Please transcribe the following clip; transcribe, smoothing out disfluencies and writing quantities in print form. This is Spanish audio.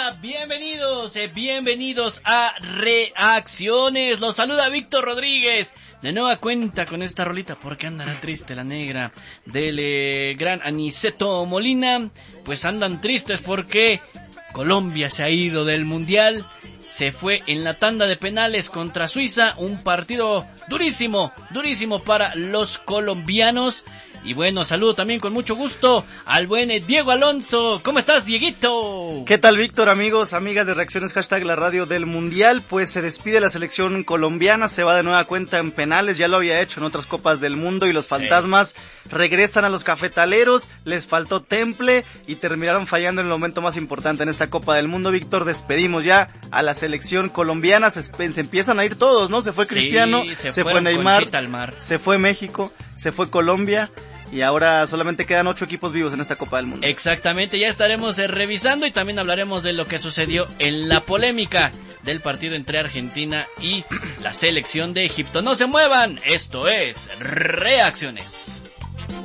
Bienvenidos a Reacciones. Los saluda Víctor Rodríguez. De nueva cuenta con esta rolita, porque andará triste la negra del gran Aniceto Molina. Pues andan tristes porque Colombia se ha ido del Mundial. Se fue en la tanda de penales contra Suiza, un partido durísimo para los colombianos. Y bueno, saludo también con mucho gusto al buen Diego Alonso. ¿Cómo estás, Dieguito? ¿Qué tal, Víctor? Amigos, amigas de Reacciones, hashtag la radio del Mundial. Pues se despide la selección colombiana, se va de nueva cuenta en penales, ya lo había hecho en otras copas del mundo, y los fantasmas regresan a los cafetaleros. Les faltó temple y terminaron fallando en el momento más importante en esta Copa del Mundo. Víctor, despedimos ya a la selección colombiana, se empiezan a ir todos, ¿no? Se fue Cristiano, se fue Neymar, se fue México, se fue Colombia. Y ahora solamente quedan 8 equipos vivos en esta Copa del Mundo. Exactamente, ya estaremos revisando y también hablaremos de lo que sucedió en la polémica del partido entre Argentina y la selección de Egipto. No se muevan, esto es Reacciones.